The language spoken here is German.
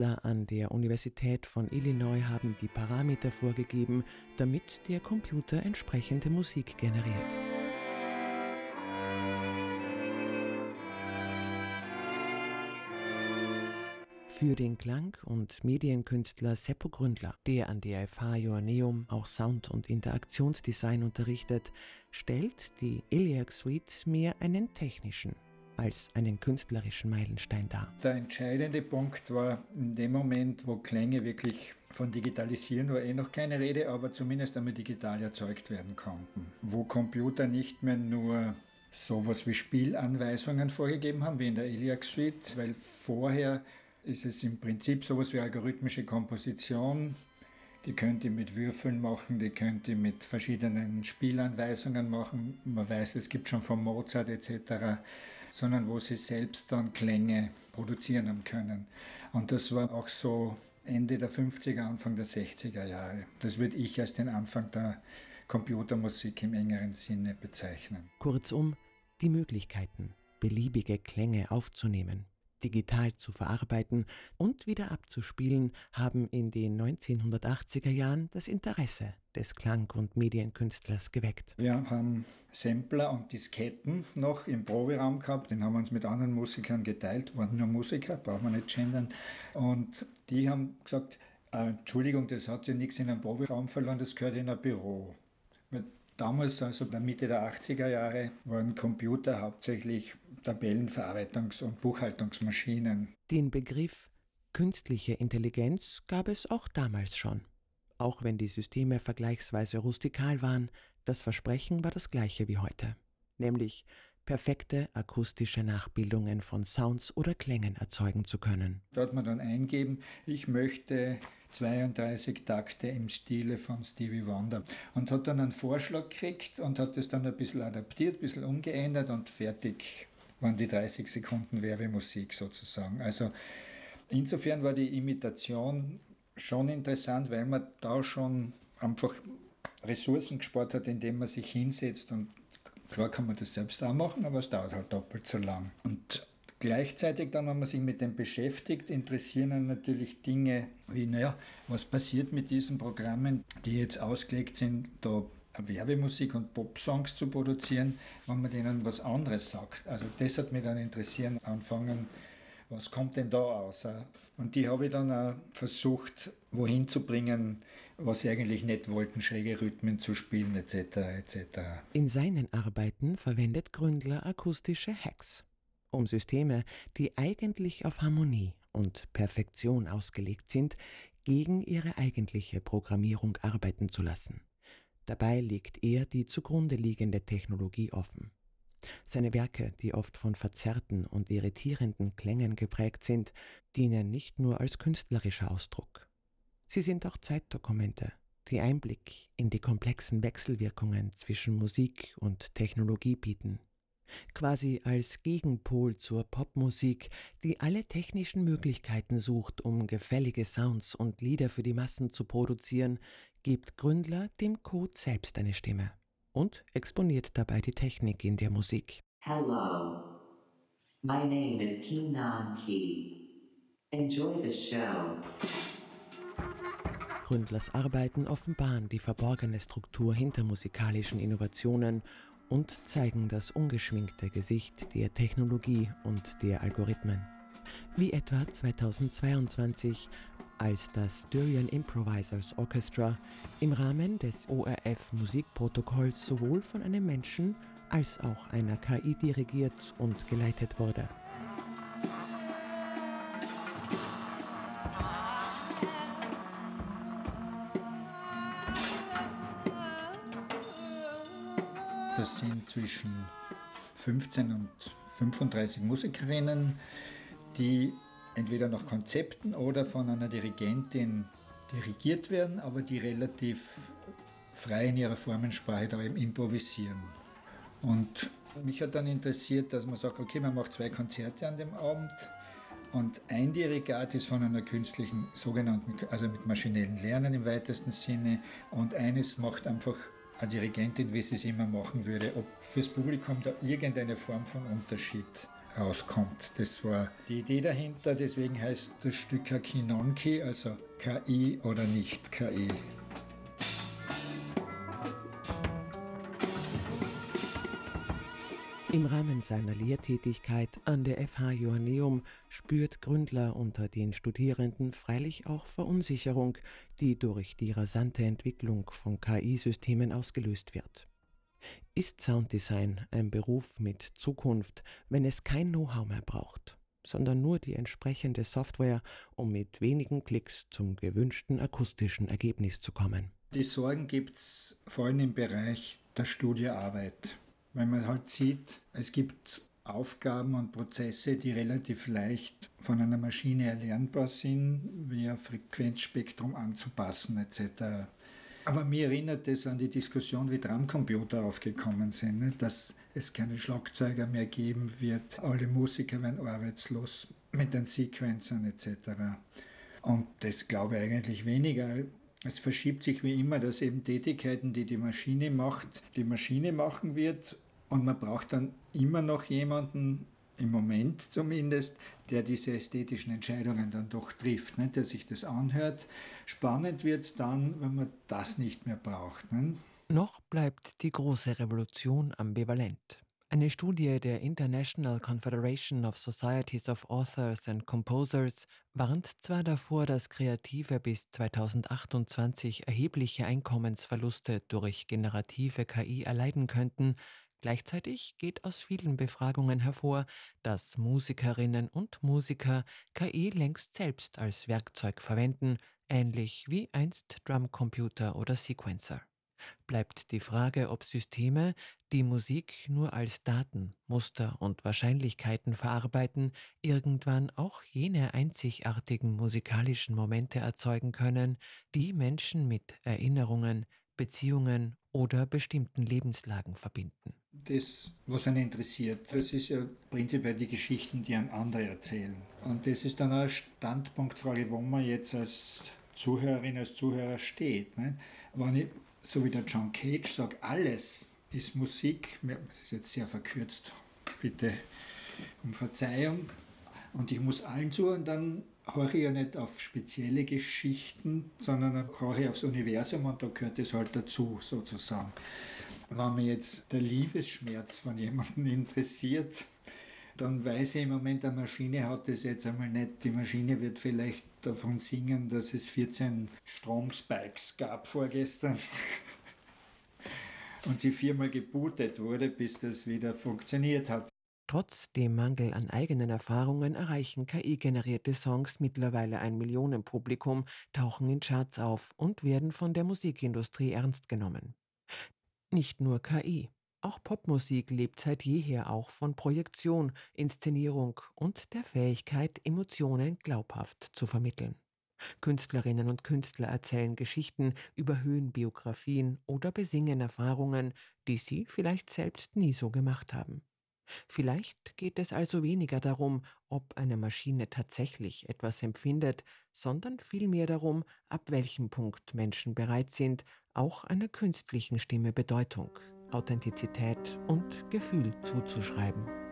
An der Universität von Illinois haben die Parameter vorgegeben, damit der Computer entsprechende Musik generiert. Für den Klang- und Medienkünstler Seppo Gründler, der an der FH Joanneum auch Sound- und Interaktionsdesign unterrichtet, stellt die Iliac Suite mehr einen technischen als einen künstlerischen Meilenstein dar. Der entscheidende Punkt war in dem Moment, wo Klänge wirklich von Digitalisieren war noch keine Rede, aber zumindest einmal digital erzeugt werden konnten. Wo Computer nicht mehr nur sowas wie Spielanweisungen vorgegeben haben, wie in der Iliac Suite, weil vorher ist es im Prinzip sowas wie algorithmische Komposition. Die könnt ihr mit Würfeln machen, die könnt ihr mit verschiedenen Spielanweisungen machen. Man weiß, es gibt schon von Mozart etc., sondern wo sie selbst dann Klänge produzieren haben können. Und das war auch so Ende der 50er, Anfang der 60er Jahre. Das würde ich als den Anfang der Computermusik im engeren Sinne bezeichnen. Kurzum, die Möglichkeiten, beliebige Klänge aufzunehmen, digital zu verarbeiten und wieder abzuspielen, haben in den 1980er Jahren das Interesse des Klang- und Medienkünstlers geweckt. Wir haben Sampler und Disketten noch im Proberaum gehabt, den haben wir uns mit anderen Musikern geteilt, waren nur Musiker, braucht man nicht gendern. Und die haben gesagt, Entschuldigung, das hat ja nichts in einem Proberaum verloren, das gehört in ein Büro. Damals, also in der Mitte der 80er Jahre, waren Computer hauptsächlich Tabellenverarbeitungs- und Buchhaltungsmaschinen. Den Begriff künstliche Intelligenz gab es auch damals schon. Auch wenn die Systeme vergleichsweise rustikal waren, das Versprechen war das gleiche wie heute, nämlich perfekte akustische Nachbildungen von Sounds oder Klängen erzeugen zu können. Da hat man dann eingeben, ich möchte 32 Takte im Stile von Stevie Wonder und hat dann einen Vorschlag gekriegt und hat das dann ein bisschen adaptiert, ein bisschen umgeändert und fertig waren die 30 Sekunden Werbemusik sozusagen. Also insofern war die Imitation schon interessant, weil man da schon einfach Ressourcen gespart hat, indem man sich hinsetzt und klar kann man das selbst auch machen, aber es dauert halt doppelt so lang. Und gleichzeitig dann, wenn man sich mit dem beschäftigt, interessieren einen natürlich Dinge wie, was passiert mit diesen Programmen, die jetzt ausgelegt sind, da Werbemusik und Popsongs zu produzieren, wenn man denen was anderes sagt. Also das hat mich dann interessieren, anfangen, was kommt denn da raus? Und die habe ich dann auch versucht, wohin zu bringen, was sie eigentlich nicht wollten, schräge Rhythmen zu spielen, etc. etc. In seinen Arbeiten verwendet Gründler akustische Hacks, um Systeme, die eigentlich auf Harmonie und Perfektion ausgelegt sind, gegen ihre eigentliche Programmierung arbeiten zu lassen. Dabei legt er die zugrunde liegende Technologie offen. Seine Werke, die oft von verzerrten und irritierenden Klängen geprägt sind, dienen nicht nur als künstlerischer Ausdruck. Sie sind auch Zeitdokumente, die Einblick in die komplexen Wechselwirkungen zwischen Musik und Technologie bieten. Quasi als Gegenpol zur Popmusik, die alle technischen Möglichkeiten sucht, um gefällige Sounds und Lieder für die Massen zu produzieren, gibt Gründler dem Code selbst eine Stimme und exponiert dabei die Technik in der Musik. Hello, my name is Keenan Key. Enjoy the show. Gründlers Arbeiten offenbaren die verborgene Struktur hinter musikalischen Innovationen und zeigen das ungeschminkte Gesicht der Technologie und der Algorithmen. Wie etwa 2022, als das Durian Improvisers Orchestra im Rahmen des ORF-Musikprotokolls sowohl von einem Menschen als auch einer KI dirigiert und geleitet wurde. Das sind zwischen 15 und 35 Musikerinnen, die entweder nach Konzepten oder von einer Dirigentin dirigiert werden, aber die relativ frei in ihrer Formensprache da eben improvisieren. Und mich hat dann interessiert, dass man sagt, okay, man macht 2 Konzerte an dem Abend und ein Dirigat ist von einer künstlichen, sogenannten, also mit maschinellen Lernen im weitesten Sinne, und eines macht einfach eine Dirigentin, wie sie es immer machen würde, ob fürs Publikum da irgendeine Form von Unterschied rauskommt. Das war die Idee dahinter, deswegen heißt das Stück Kinonki, also KI oder nicht KI. Im Rahmen seiner Lehrtätigkeit an der FH Joanneum spürt Gründler unter den Studierenden freilich auch Verunsicherung, die durch die rasante Entwicklung von KI-Systemen ausgelöst wird. Ist Sounddesign ein Beruf mit Zukunft, wenn es kein Know-how mehr braucht, sondern nur die entsprechende Software, um mit wenigen Klicks zum gewünschten akustischen Ergebnis zu kommen? Die Sorgen gibt es vor allem im Bereich der Studioarbeit. Weil man halt sieht, es gibt Aufgaben und Prozesse, die relativ leicht von einer Maschine erlernbar sind, wie ein Frequenzspektrum anzupassen etc. Aber mir erinnert es an die Diskussion, wie Drumcomputer aufgekommen sind, ne? Dass es keine Schlagzeuger mehr geben wird, alle Musiker werden arbeitslos mit den Sequencern etc. Und das glaube ich eigentlich weniger. Es verschiebt sich wie immer, dass eben Tätigkeiten, die die Maschine macht, die Maschine machen wird und man braucht dann immer noch jemanden, im Moment zumindest, der diese ästhetischen Entscheidungen dann doch trifft, ne? Der sich das anhört. Spannend wird es dann, wenn man das nicht mehr braucht. Ne? Noch bleibt die große Revolution ambivalent. Eine Studie der International Confederation of Societies of Authors and Composers warnt zwar davor, dass Kreative bis 2028 erhebliche Einkommensverluste durch generative KI erleiden könnten, gleichzeitig geht aus vielen Befragungen hervor, dass Musikerinnen und Musiker KI längst selbst als Werkzeug verwenden, ähnlich wie einst Drumcomputer oder Sequencer. Bleibt die Frage, ob Systeme, die Musik nur als Daten, Muster und Wahrscheinlichkeiten verarbeiten, irgendwann auch jene einzigartigen musikalischen Momente erzeugen können, die Menschen mit Erinnerungen, Beziehungen oder bestimmten Lebenslagen verbinden. Das, was einen interessiert, das ist ja prinzipiell die Geschichten, die an andere erzählen. Und das ist dann eine Standpunktfrage, wo man jetzt als Zuhörerin, als Zuhörer steht. Ne? Wenn ich, so wie der John Cage, sage, alles ist Musik, das ist jetzt sehr verkürzt, bitte um Verzeihung, und ich muss allen zuhören, dann höre ich ja nicht auf spezielle Geschichten, sondern dann höre ich aufs Universum und da gehört es halt dazu, sozusagen. Wenn mich jetzt der Liebesschmerz von jemandem interessiert, dann weiß ich im Moment, eine Maschine hat das jetzt einmal nicht. Die Maschine wird vielleicht davon singen, dass es 14 Stromspikes gab vorgestern und sie 4-mal gebootet wurde, bis das wieder funktioniert hat. Trotz dem Mangel an eigenen Erfahrungen erreichen KI-generierte Songs mittlerweile ein Millionenpublikum, tauchen in Charts auf und werden von der Musikindustrie ernst genommen. Nicht nur KI. Auch Popmusik lebt seit jeher auch von Projektion, Inszenierung und der Fähigkeit, Emotionen glaubhaft zu vermitteln. Künstlerinnen und Künstler erzählen Geschichten, überhöhen Biografien oder besingen Erfahrungen, die sie vielleicht selbst nie so gemacht haben. Vielleicht geht es also weniger darum, ob eine Maschine tatsächlich etwas empfindet, sondern vielmehr darum, ab welchem Punkt Menschen bereit sind, auch einer künstlichen Stimme Bedeutung, Authentizität und Gefühl zuzuschreiben.